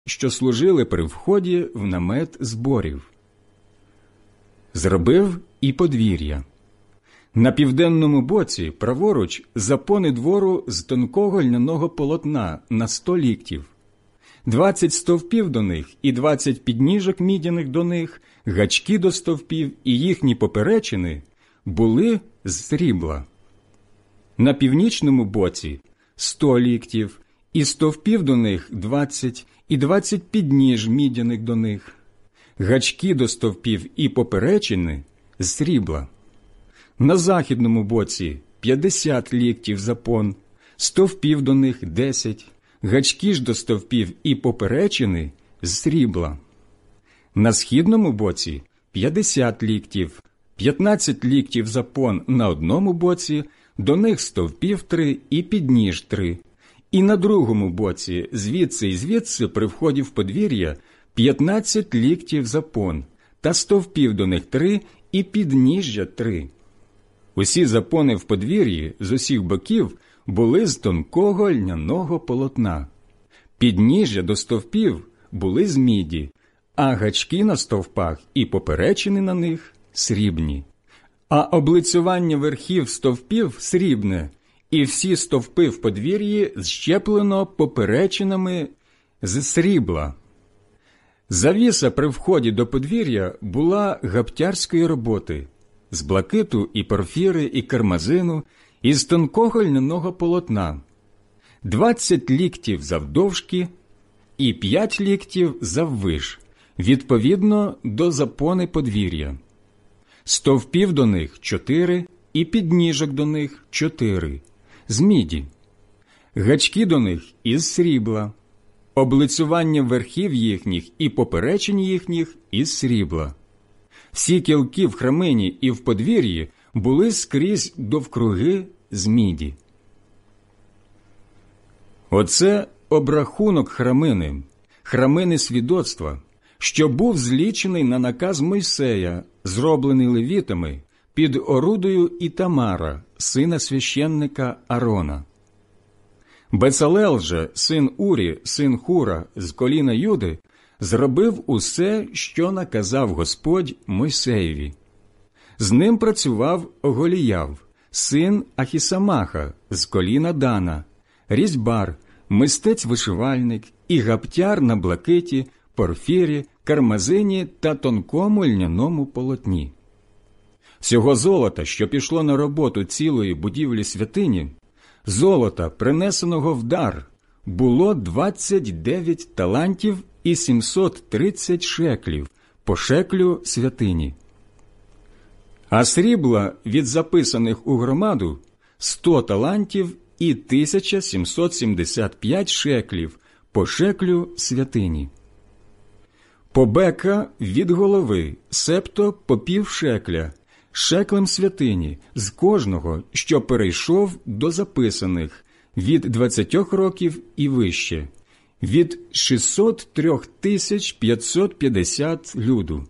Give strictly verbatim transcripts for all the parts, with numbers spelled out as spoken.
що служили при вході в намет зборів. Зробив і подвір'я. На південному боці, праворуч, запони двору з тонкого льняного полотна на сто ліктів, двадцять стовпів до них і двадцять підніжок мідяних до них, гачки до стовпів і їхні поперечини були з срібла. На північному боці сто ліктів, і стовпів до них двадцять, і двадцять підніж мідяних до них, гачки до стовпів і поперечини з срібла. На західному боці п'ятдесят ліктів запон, стовпів до них десять, гачки ж до стовпів і поперечини з срібла. На східному боці п'ятдесят ліктів, п'ятнадцять ліктів запон на одному боці, до них стовпів три і підніж три. І на другому боці, звідси і звідси, при вході в подвір'я, п'ятнадцять ліктів запон, та стовпів до них три і підніжжя три. Усі запони в подвір'ї з усіх боків були з тонкого льняного полотна. Підніжжя до стовпів були з міді, а гачки на стовпах і поперечини на них срібні. А облицювання верхів стовпів срібне, і всі стовпи в подвір'ї зщеплено поперечинами з срібла. Завіса при вході до подвір'я була гаптярської роботи, з блакиту і порфіри і кармазину, із тонкого льняного полотна, двадцять ліктів завдовжки і п'ять ліктів заввиш, відповідно до запони подвір'я. Стовпів до них чотири і підніжок до них чотири, з міді, гачки до них із срібла, облицювання верхів їхніх і поперечин їхніх із срібла. Всі кілки в храмині і в подвір'ї були скрізь довкруги з міді. Оце обрахунок храмини, храмини свідоцтва, що був злічений на наказ Мойсея, зроблений левітами, під орудою Ітамара, сина священника Арона. Бецалел же, син Урі, син Хура, з коліна Юди, зробив усе, що наказав Господь Мойсеєві. З ним працював Оголіяв, син Ахісамаха, з коліна Дана, різьбар, мистець-вишивальник і гаптяр на блакиті, порфірі, кармазині та тонкому льняному полотні. Всього золота, що пішло на роботу цілої будівлі святині, золота, принесеного в дар, було двадцять дев'ять талантів і сімсот тридцять шеклів по шеклю святині. А срібла від записаних у громаду сто талантів і тисяча сімсот сімдесят п'ять шеклів по шеклю святині. Побека від голови, септо по пів шекля, шеклем святині, з кожного, що перейшов до записаних, від двадцятьох років і вище, від шістсот три тисячі п'ятсот п'ятдесят люду.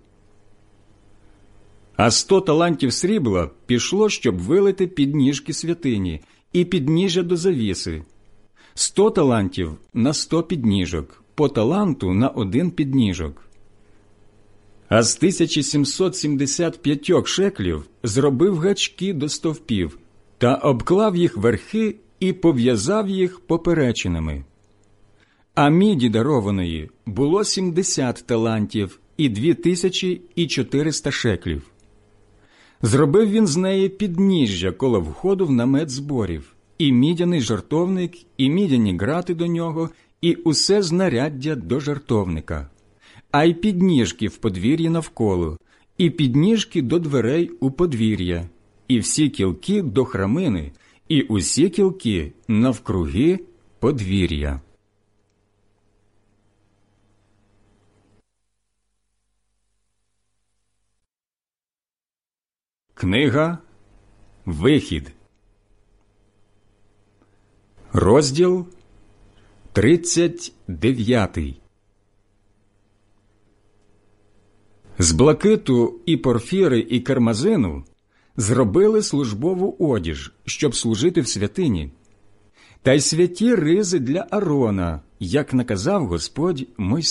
А сто талантів срібла пішло, щоб вилити підніжки святині і підніжжя до завіси. Сто талантів на сто підніжок, по таланту на один підніжок. А з тисячі сімсот сімдесят п'ять шеклів зробив гачки до стовпів та обклав їх верхи і пов'язав їх поперечинами. А міді дарованої було сімдесят талантів і дві тисячі і чотириста шеклів. Зробив він з неї підніжжя коло входу в намет зборів, і мідяний жертовник, і мідяні грати до нього, і усе знаряддя до жертовника, а й підніжки в подвір'ї навколо, і підніжки до дверей у подвір'я, і всі кілки до храмини, і усі кілки навкруги подвір'я. Книга Вихід, розділ тридцять дев'ятий. З блакиту і порфіри і кармазину зробили службову одіж, щоб служити в святині, та й святі ризи для Арона, як наказав Господь Мойсею.